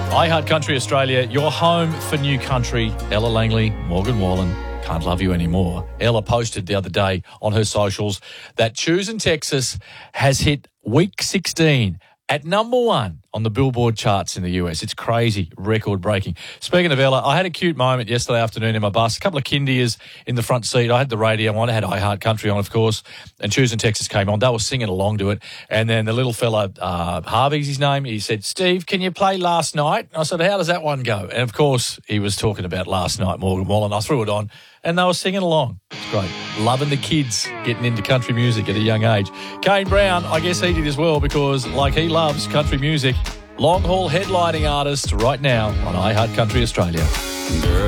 I Heart Country Australia, your home for new country. Ella Langley, Morgan Wallen, Can't Love You Anymore. Ella posted the other day on her socials that Choosing Texas has hit week 16 at number 1 on the Billboard charts in the US. It's crazy, record-breaking. Speaking of Ella, I had a cute moment yesterday afternoon in my bus. A couple of kindias in the front seat. I had the radio on. I had I Heart Country on, of course, and Choosing Texas came on. They were singing along to it. And then the little fella, Harvey's his name, he said, "Steve, can you play Last Night?" I said, "How does that one go?" And, of course, he was talking about Last Night, Morgan Wallen. I threw it on, and they were singing along. It's great. Loving the kids getting into country music at a young age. Kane Brown, I guess he did as well because, like he loves country music, long-haul headlining artist right now on I Heart Country Australia. Girl,